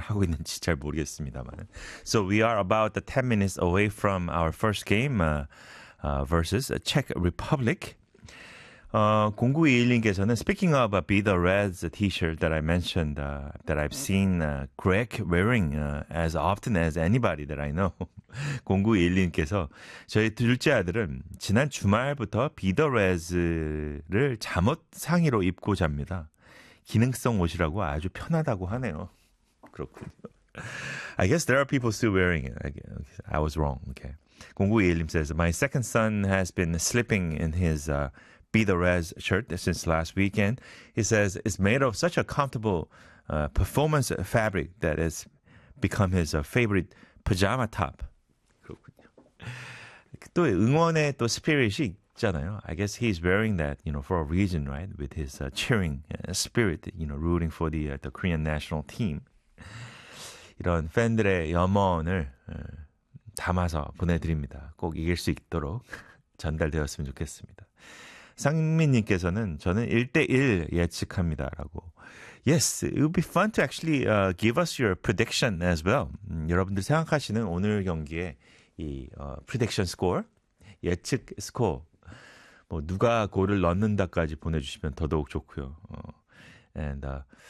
하고 있는지 잘 모르겠습니다만. So we are about 10 minutes away from our first game versus Czech Republic. 0921님께서는 Speaking of Be the Reds t-shirt that I mentioned that I've seen Greg wearing as often as anybody that I know. 0921님께서 저희 둘째 아들은 지난 주말부터 Be the Reds를 잠옷 상의로 입고 잡니다. 기능성 옷이라고 아주 편하다고 하네요. 그렇군요. I guess there are people still wearing it. I was wrong. Okay. 0921님 says, My second son has been sleeping in his Be the Reds shirt since last weekend. He says it's made of such a comfortable performance fabric that it's become his favorite pajama top. 그렇군요. 또 응원의 또 스피릿이 있잖아요. I guess he's wearing that, for a reason, right? With his cheering spirit, rooting for the Korean national team. 이런 팬들의 염원을 담아서 보내드립니다. 꼭 이길 수 있도록 전달되었으면 좋겠습니다. 상민님께서는 저는 1대1 예측합니다라고. Yes, it would be fun to actually give us your prediction as well. 여러분들 생각하시는 오늘 경기의 이 prediction score, 예측 스코어, 뭐 누가 골을 넣는다까지 보내주시면 더더욱 좋고요. And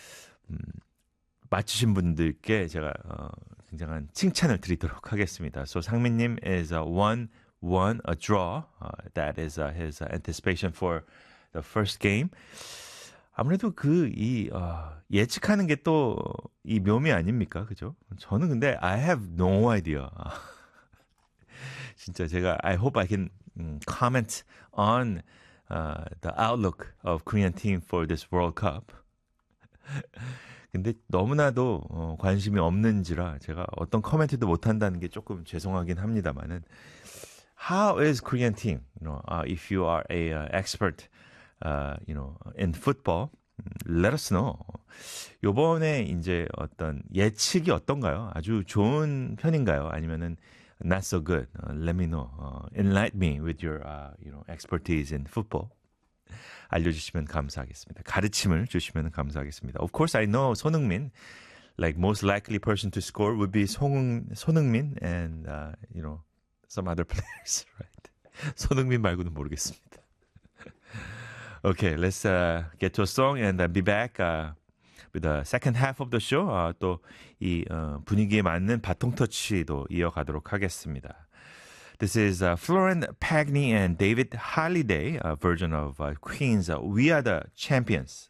맞추신 분들께 제가 굉장한 칭찬을 드리도록 하겠습니다. So 상민님 is 1-1 a draw. That is his anticipation for the first game. 아무래도 예측하는 게 또 이 묘미 아닙니까? 그죠? 저는 근데 I have no idea. 진짜 제가 I hope I can comment on the outlook of Korean team for this World Cup. 근데 너무나도 관심이 없는지라 제가 어떤 코멘트도 못한다는 게 조금 죄송하긴 합니다만은 How is Korean team? If you are a expert, in football, let us know. 요번에 이제 어떤 예측이 어떤가요? 아주 좋은 편인가요? 아니면은 not so good? Let me know. Enlighten me with your, expertise in football. 알려주시면 감사하겠습니다. 가르침을 주시면 감사하겠습니다. Of course, I know 손흥민, like most likely person to score would be 손흥민 and, some other players, right? 손흥민 말고는 모르겠습니다. Okay, let's get to a song and be back with the second half of the show. 또 이 분위기에 맞는 바통 터치도 이어가도록 하겠습니다. This is Florence Pagny and David Holiday version of Queen's We Are the Champions.